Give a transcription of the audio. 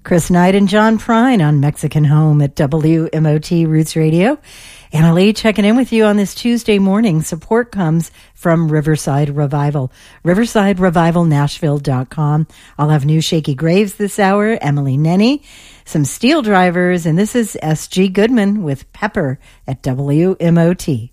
Chris Knight and John Prine on Mexican Home at WMOT Roots Radio. Anna Lee checking in with you on this Tuesday morning. Support comes from Riverside Revival. RiversideRevivalNashville.com. I'll have new Shaky Graves this hour, Emily Nenny, some Steel Drivers, and this is S.G. Goodman with Pepper at WMOT.